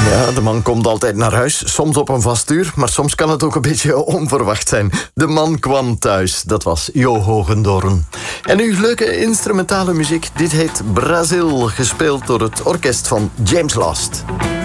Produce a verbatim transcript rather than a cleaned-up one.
Ja, de man komt altijd naar huis, soms op een vast uur, maar soms kan het ook een beetje onverwacht zijn. De man kwam thuis, dat was Jo Hogendoorn. En nu leuke instrumentale muziek, dit heet Brazil, gespeeld door het orkest van James Last.